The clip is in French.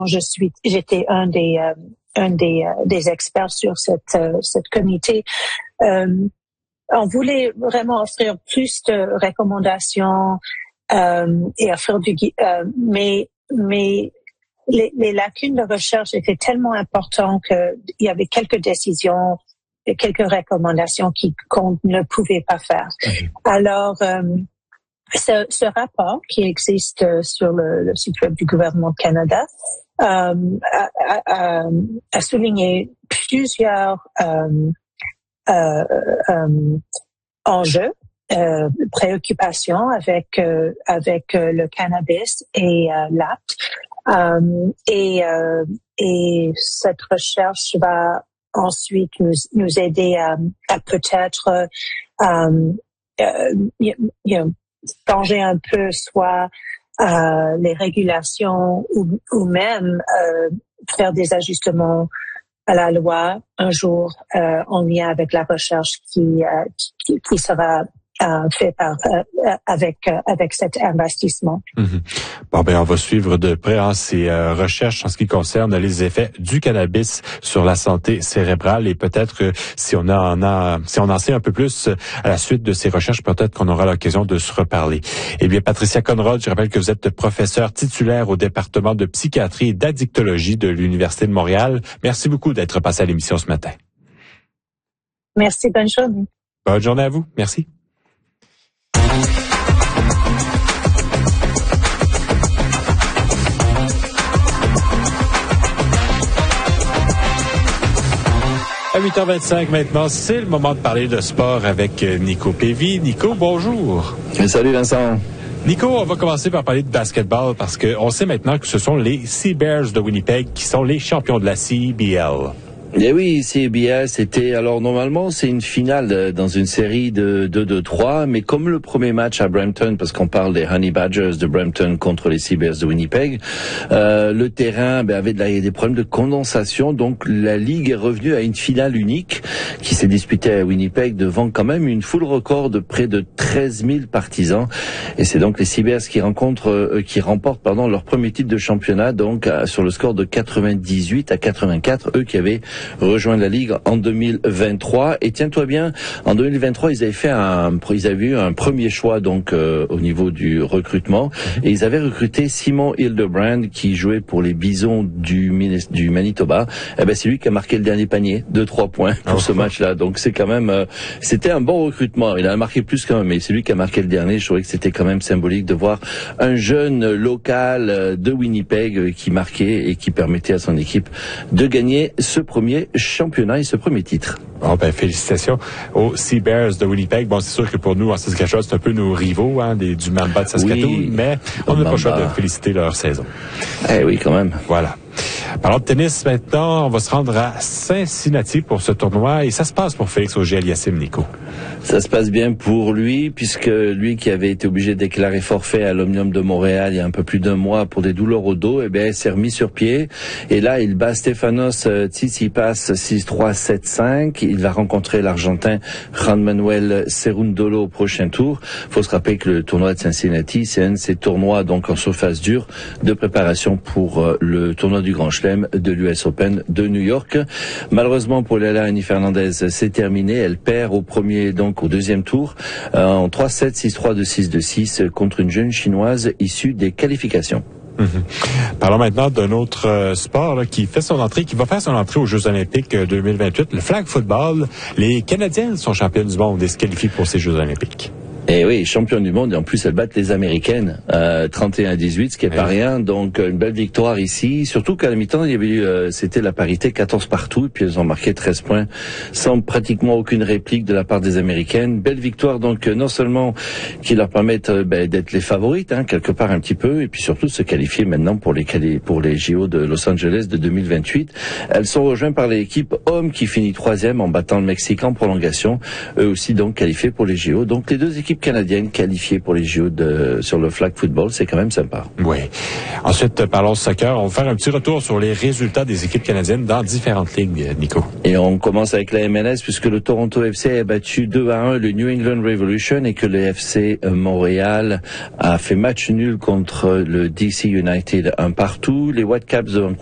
j'étais un des experts sur cette comité. On voulait vraiment offrir plus de recommandations et offrir mais les lacunes de recherche étaient tellement importantes qu'il y avait quelques décisions et quelques recommandations qu'on ne pouvait pas faire. Alors, ce rapport qui existe sur le site web du gouvernement du Canada a souligné plusieurs enjeux, préoccupations avec le cannabis et l'acte. Et cette recherche va ensuite nous aider à peut-être changer un peu soit les régulations ou même faire des ajustements à la loi un jour en lien avec la recherche qui sera fait avec cet investissement. Bon, ben on va suivre de près ces recherches en ce qui concerne les effets du cannabis sur la santé cérébrale et peut-être si on en sait un peu plus à la suite de ces recherches, peut-être qu'on aura l'occasion de se reparler. Eh bien, Patricia Conrad, je rappelle que vous êtes professeure titulaire au département de psychiatrie et d'addictologie de l'Université de Montréal. Merci beaucoup d'être passée à l'émission ce matin. Merci, bonne journée. Bonne journée à vous. Merci. À 8h25 maintenant, c'est le moment de parler de sport avec Nico Pévy. Nico, bonjour. Salut Vincent. Nico, on va commencer par parler de basketball parce que on sait maintenant que ce sont les Sea Bears de Winnipeg qui sont les champions de la CBL. Eh oui, CBL, alors normalement c'est une finale dans une série de 2-3, mais comme le premier match à Brampton, parce qu'on parle des Honey Badgers de Brampton contre les Sea Bears de Winnipeg, le terrain avait des problèmes de condensation, donc la Ligue est revenue à une finale unique qui s'est disputée à Winnipeg devant quand même une foule record de près de 13 000 partisans, et c'est donc les Sea Bears qui remportent leur premier titre de championnat, donc sur le score de 98-84, eux qui avaient rejoint la Ligue en 2023. Et tiens-toi bien, en 2023, ils avaient eu un premier choix donc au niveau du recrutement, et ils avaient recruté Simon Hildebrand qui jouait pour les Bisons du Manitoba. C'est lui qui a marqué le dernier panier de 3 points pour ce match-là. Donc c'est quand même c'était un bon recrutement. Il a marqué plus quand même, mais c'est lui qui a marqué le dernier. Je trouvais que c'était quand même symbolique de voir un jeune local de Winnipeg qui marquait et qui permettait à son équipe de gagner ce premier championnat et ce premier titre. Bon, félicitations aux Sea Bears de Winnipeg. Bon, c'est sûr que pour nous, en Saskatchewan, c'est un peu nos rivaux, du Mamba de Saskatoon, oui, mais on n'a pas le choix de féliciter leur saison. Eh oui, quand même. Voilà. Parlons de tennis maintenant, on va se rendre à Cincinnati pour ce tournoi et ça se passe pour Félix Auger-Aliassime, Nico. Ça se passe bien pour lui, puisque lui qui avait été obligé de déclarer forfait à l'Omnium de Montréal il y a un peu plus d'1 mois pour des douleurs au dos, s'est remis sur pied. Et là, il bat Stefanos Tsitsipas 6-3, 7-5. Il va rencontrer l'Argentin Juan Manuel Cerundolo au prochain tour. Faut se rappeler que le tournoi de Cincinnati, c'est un de ces tournois donc en surface dure de préparation pour le tournoi du Grand Chelem de l'US Open de New York. Malheureusement pour Leilani Fernandez, c'est terminé. Elle perd au deuxième tour en 3-7, 6-3, 2-6, 2-6 contre une jeune chinoise issue des qualifications. Parlons maintenant d'un autre sport qui va faire son entrée aux Jeux Olympiques 2028, le flag football. Les Canadiens sont champions du monde et se qualifient pour ces Jeux Olympiques. Et oui, champion du monde, et en plus elles battent les Américaines 31-18, ce qui est pas rien, donc une belle victoire ici, surtout qu'à la mi-temps il y avait eu c'était la parité 14 partout, et puis elles ont marqué 13 points sans pratiquement aucune réplique de la part des Américaines. Belle victoire donc non seulement qui leur permettent d'être les favorites quelque part un petit peu, et puis surtout de se qualifier maintenant pour les JO de Los Angeles de 2028. Elles sont rejointes par l'équipe hommes qui finit 3e en battant le Mexique en prolongation, eux aussi donc qualifiés pour les JO. Donc les deux équipes canadienne qualifiée pour les JO sur le flag football. C'est quand même sympa. Oui. Ensuite, parlons soccer. On va faire un petit retour sur les résultats des équipes canadiennes dans différentes ligues, Nico. Et on commence avec la MLS puisque le Toronto FC a battu 2-1 le New England Revolution et que le FC Montréal a fait match nul contre le DC United 1-1. Les Whitecaps de